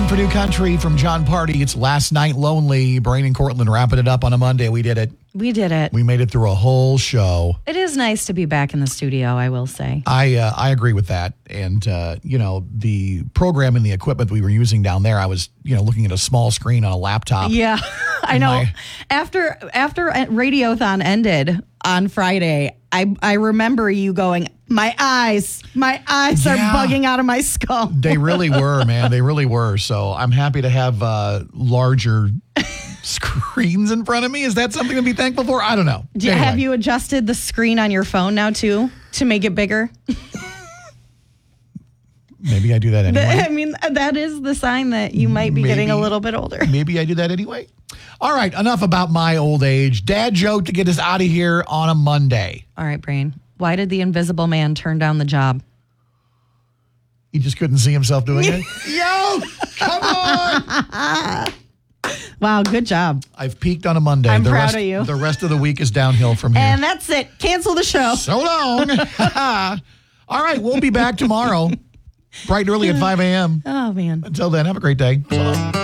for New Country from John Party. It's Last Night Lonely. Brain and Cortland wrapping it up on a Monday. We did it. We did it. We made it through a whole show. It is nice to be back in the studio, I will say. I agree with that. And, the program and the equipment we were using down there, I was, looking at a small screen on a laptop. Yeah, I know. After Radiothon ended on Friday, I remember you going, my eyes are bugging out of my skull. They really were, man. They really were. So I'm happy to have larger screens in front of me. Is that something to be thankful for? I don't know. Anyway. Have you adjusted the screen on your phone now, too, to make it bigger? Maybe I do that anyway. That is the sign that you might be getting a little bit older. Maybe I do that anyway. All right, enough about my old age. Dad joke to get us out of here on a Monday. All right, Brain. Why did the Invisible Man turn down the job? He just couldn't see himself doing it? Yo, come on! Wow, good job. I've peaked on a Monday. I'm proud of you. The rest of the week is downhill from here. And that's it. Cancel the show. So long. All right, we'll be back tomorrow, bright and early at 5 a.m. Oh, man. Until then, have a great day. So long.